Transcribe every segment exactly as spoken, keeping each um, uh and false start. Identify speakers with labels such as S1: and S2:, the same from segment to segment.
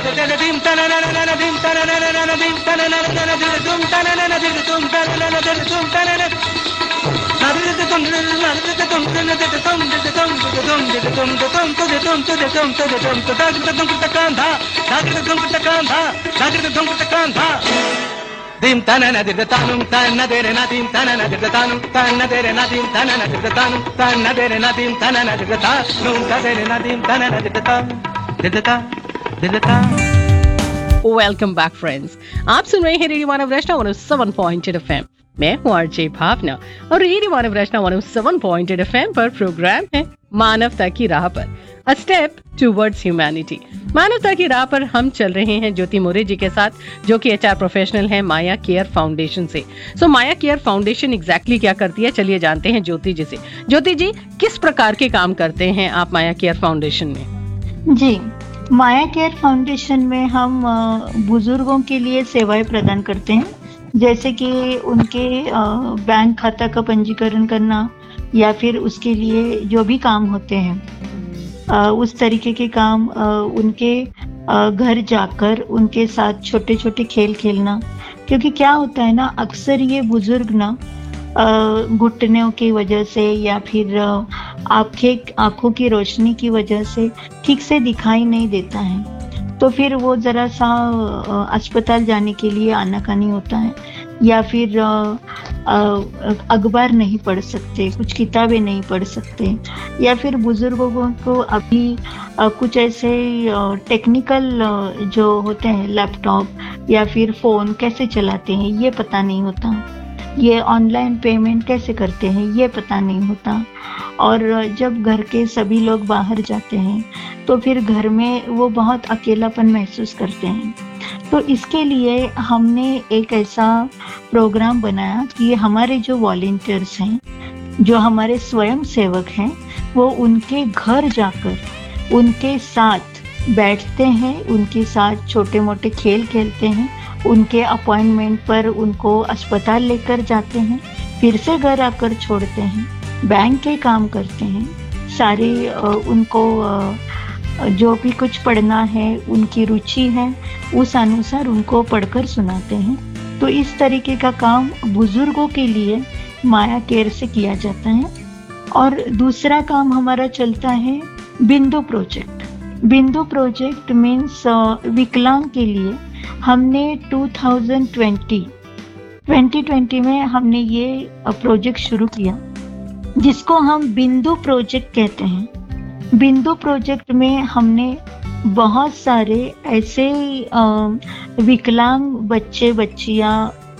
S1: dim tanana dir tanum tanna dere na dim tanana dir tanum tanna dere na dim tanana dir tanum tanna dere na dim tanana dir tanum tanna dere na dim tanana dir tanum dir tanum dir tanum।
S2: Welcome back friends, आप सुन रहे हैं radio मानव रचना one O seven point eight F M. मैं हूँ RJ भावना और radio मानव रचना one O seven point eight F M पर programme है मानवता की राह पर, अ स्टेप टुवर्ड्स ह्यूमैनिटी। मानवता की राह पर हम चल रहे हैं ज्योति मोरे जी के साथ, जो कि एचआर प्रोफेशनल हैं माया केयर फाउंडेशन से। सो so, माया केयर फाउंडेशन एग्जैक्टली क्या करती है, चलिए जानते हैं ज्योति जी से। ज्योति जी, किस प्रकार के काम करते हैं आप माया केयर फाउंडेशन में?
S3: जी, माया केयर फाउंडेशन में हम बुजुर्गों के लिए सेवाएं प्रदान करते हैं, जैसे कि उनके बैंक खाता का पंजीकरण करना या फिर उसके लिए जो भी काम होते हैं उस तरीके के काम, उनके घर जाकर उनके साथ छोटे छोटे खेल खेलना। क्योंकि क्या होता है ना, अक्सर ये बुजुर्ग ना घुटनों की वजह से या फिर आंखें आंखों की रोशनी की वजह से ठीक से दिखाई नहीं देता है, तो फिर वो जरा सा अस्पताल जाने के लिए आनाकानी होता है, या फिर अखबार नहीं पढ़ सकते, कुछ किताबें नहीं पढ़ सकते, या फिर बुजुर्गों को अभी कुछ ऐसे टेक्निकल जो होते हैं लैपटॉप या फिर फ़ोन कैसे चलाते हैं ये पता नहीं होता, ये ऑनलाइन पेमेंट कैसे करते हैं ये पता नहीं होता। और जब घर के सभी लोग बाहर जाते हैं तो फिर घर में वो बहुत अकेलापन महसूस करते हैं। तो इसके लिए हमने एक ऐसा प्रोग्राम बनाया कि हमारे जो वॉलंटियर्स हैं, जो हमारे स्वयं सेवक हैं, वो उनके घर जाकर उनके साथ बैठते हैं, उनके साथ छोटे मोटे खेल खेलते हैं, उनके अपॉइंटमेंट पर उनको अस्पताल लेकर जाते हैं, फिर से घर आकर छोड़ते हैं, बैंक के काम करते हैं, सारे उनको जो भी कुछ पढ़ना है, उनकी रुचि है, उस अनुसार उनको पढ़कर सुनाते हैं। तो इस तरीके का काम बुजुर्गों के लिए माया केयर से किया जाता है। और दूसरा काम हमारा चलता है बिंदु प्रोजेक्ट। बिंदु प्रोजेक्ट मीन्स विकलांग के लिए हमने टू थाउज़ेंड ट्वेंटी में हमने ये प्रोजेक्ट शुरू किया, जिसको हम बिंदु प्रोजेक्ट कहते हैं। बिंदु प्रोजेक्ट में हमने बहुत सारे ऐसे विकलांग बच्चे बच्चियां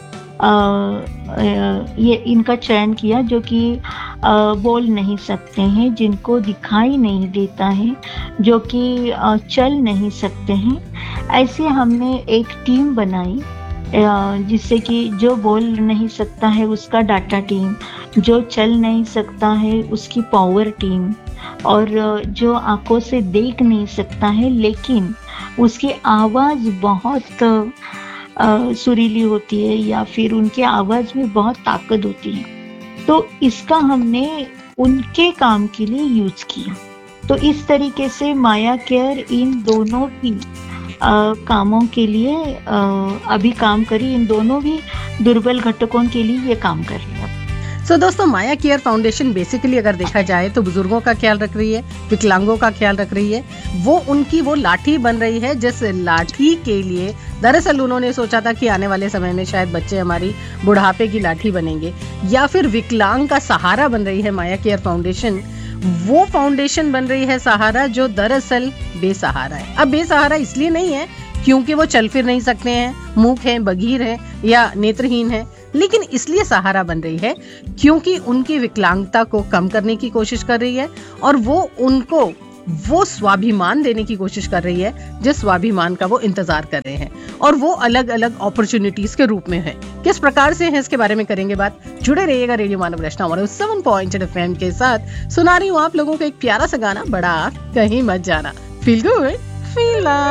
S3: ये इनका चयन किया जो कि बोल नहीं सकते हैं, जिनको दिखाई नहीं देता है, जो कि चल नहीं सकते हैं। ऐसे हमने एक टीम बनाई, जिससे कि जो बोल नहीं सकता है उसका डाटा टीम, जो चल नहीं सकता है उसकी पावर टीम, और जो आंखों से देख नहीं सकता है लेकिन उसकी आवाज़ बहुत आ, सुरीली होती है या फिर उनके आवाज़ में बहुत ताकत होती है, तो इसका हमने उनके काम के लिए यूज़ किया। तो इस तरीके से माया केयर इन दोनों भी आ, कामों के लिए आ, अभी काम करी, इन दोनों भी दुर्बल घटकों के लिए ये काम कर रही है।
S2: सो so, दोस्तों, माया केयर फाउंडेशन बेसिकली अगर देखा जाए तो बुजुर्गों का ख्याल रख रही है, विकलांगों का ख्याल रख रही है। वो उनकी वो लाठी बन रही है जिस लाठी के लिए दरअसल उन्होंने सोचा था कि आने वाले समय में शायद बच्चे हमारी बुढ़ापे की लाठी बनेंगे, या फिर विकलांग का सहारा बन रही है माया केयर फाउंडेशन। वो फाउंडेशन बन रही है सहारा जो दरअसल बेसहारा है। अब बेसहारा इसलिए नहीं है क्योंकि वो चल फिर नहीं सकते हैं, मूक हैं, बधिर हैं या नेत्रहीन हैं, लेकिन इसलिए सहारा बन रही है क्योंकि उनकी विकलांगता को कम करने की कोशिश कर रही है और वो उनको वो स्वाभिमान देने की कोशिश कर रही है जिस स्वाभिमान का वो इंतजार कर रहे हैं, और वो अलग अलग अपॉर्चुनिटीज के रूप में है। किस प्रकार से है इसके बारे में करेंगे बात। जुड़े रहिएगा रेडियो मानव रचना one O seven point eight F M के साथ। सुना रही हूँ आप लोगों को एक प्यारा सा गाना, बड़ा कहीं मत जाना। Feel good, feel